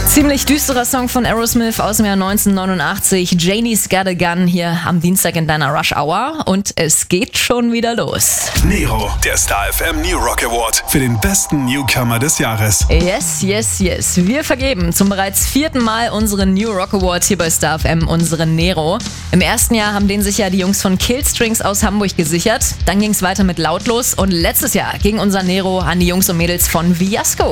Ziemlich düsterer Song von Aerosmith aus dem Jahr 1989. Janie's Got a Gun hier am Dienstag in deiner Rush Hour. Und es geht schon wieder los. Nero, der Star FM New Rock Award für den besten Newcomer des Jahres. Yes, yes, yes. Wir vergeben zum bereits 4. Mal unseren New Rock Award hier bei Star FM, unseren Nero. Im ersten Jahr haben den sich ja die Jungs von Killstrings aus Hamburg gesichert. Dann ging es weiter mit Lautlos und letztes Jahr ging unser Nero an die Jungs und Mädels von Fiasco.